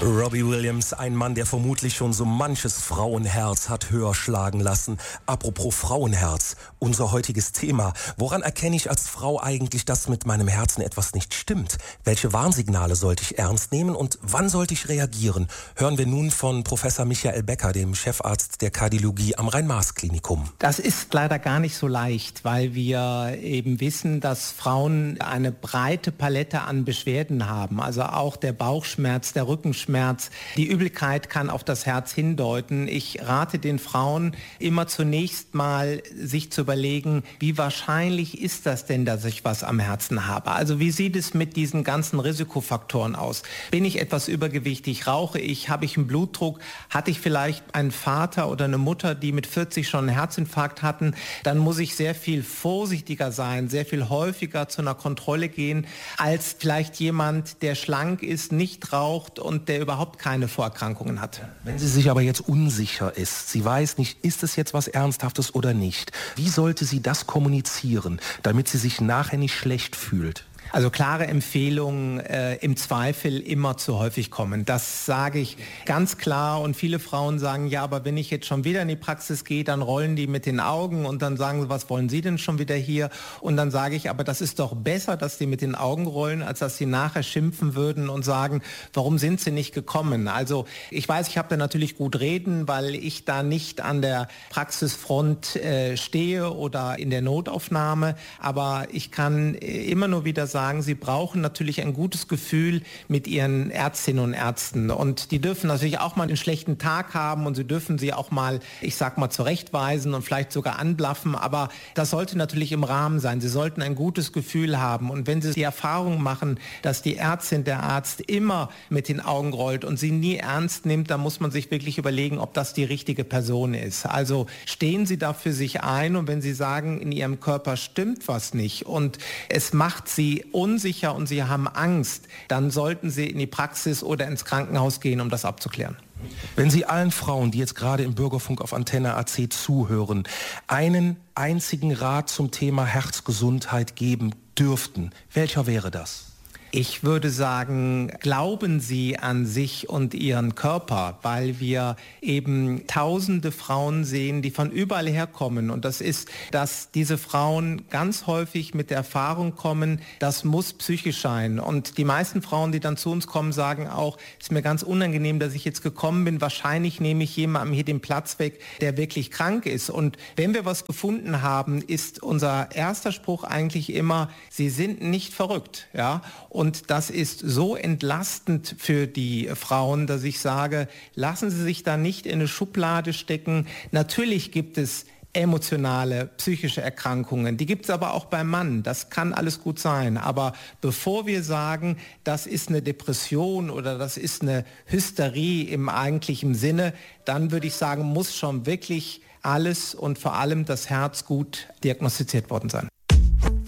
Robbie Williams, ein Mann, der vermutlich schon so manches Frauenherz hat höher schlagen lassen. Apropos Frauenherz, unser heutiges Thema. Woran erkenne ich als Frau eigentlich, dass mit meinem Herzen etwas nicht stimmt? Welche Warnsignale sollte ich ernst nehmen und wann sollte ich reagieren? Hören wir nun von Professor Michael Becker, dem Chefarzt der Kardiologie am Rhein-Maas-Klinikum. Das ist leider gar nicht so leicht, weil wir eben wissen, dass Frauen eine breite Palette an Beschwerden haben. Also auch der Bauchschmerz, der Rückenschmerz, die Übelkeit kann auf das Herz hindeuten. Ich rate den Frauen immer zunächst mal, sich zu überlegen, wie wahrscheinlich ist das denn, dass ich was am Herzen habe? Also wie sieht es mit diesen ganzen Risikofaktoren aus? Bin ich etwas übergewichtig? Rauche ich? Habe ich einen Blutdruck? Hatte ich vielleicht einen Vater oder eine Mutter, die mit 40 schon einen Herzinfarkt hatten? Dann muss ich sehr viel vorsichtiger sein, sehr viel häufiger zu einer Kontrolle gehen, als vielleicht jemand, der schlank ist, nicht raucht und der überhaupt keine Vorerkrankungen hat. Wenn sie sich aber jetzt unsicher ist, sie weiß nicht, ist es jetzt was Ernsthaftes oder nicht, wie sollte sie das kommunizieren, damit sie sich nachher nicht schlecht fühlt? Also klare Empfehlungen im Zweifel immer zu häufig kommen. Das sage ich ganz klar und viele Frauen sagen, ja, aber wenn ich jetzt schon wieder in die Praxis gehe, dann rollen die mit den Augen und dann sagen sie, was wollen Sie denn schon wieder hier? Und dann sage ich, aber das ist doch besser, dass die mit den Augen rollen, als dass sie nachher schimpfen würden und sagen, warum sind sie nicht gekommen? Also ich weiß, ich habe da natürlich gut reden, weil ich da nicht an der Praxisfront stehe oder in der Notaufnahme, aber ich kann immer nur wieder sagen, sie brauchen natürlich ein gutes Gefühl mit ihren Ärztinnen und Ärzten und die dürfen natürlich auch mal einen schlechten Tag haben und sie dürfen sie auch mal, ich sag mal, zurechtweisen und vielleicht sogar anblaffen, aber das sollte natürlich im Rahmen sein. Sie sollten ein gutes Gefühl haben und wenn sie die Erfahrung machen, dass die Ärztin, der Arzt immer mit den Augen rollt und sie nie ernst nimmt, dann muss man sich wirklich überlegen, ob das die richtige Person ist. Also stehen Sie da für sich ein und wenn Sie sagen, in Ihrem Körper stimmt was nicht und es macht Sie unsicher und Sie haben Angst, dann sollten Sie in die Praxis oder ins Krankenhaus gehen, um das abzuklären. Wenn Sie allen Frauen, die jetzt gerade im Bürgerfunk auf Antenne AC zuhören, einen einzigen Rat zum Thema Herzgesundheit geben dürften, welcher wäre das? Ich würde sagen, glauben Sie an sich und Ihren Körper, weil wir eben tausende Frauen sehen, die von überall herkommen. Und das ist, dass diese Frauen ganz häufig mit der Erfahrung kommen, das muss psychisch sein. Und die meisten Frauen, die dann zu uns kommen, sagen auch, es ist mir ganz unangenehm, dass ich jetzt gekommen bin. Wahrscheinlich nehme ich jemandem hier den Platz weg, der wirklich krank ist. Und wenn wir was gefunden haben, ist unser erster Spruch eigentlich immer, Sie sind nicht verrückt. Ja? Und das ist so entlastend für die Frauen, dass ich sage, lassen Sie sich da nicht in eine Schublade stecken. Natürlich gibt es emotionale, psychische Erkrankungen. Die gibt es aber auch beim Mann. Das kann alles gut sein. Aber bevor wir sagen, das ist eine Depression oder das ist eine Hysterie im eigentlichen Sinne, dann würde ich sagen, muss schon wirklich alles und vor allem das Herz gut diagnostiziert worden sein.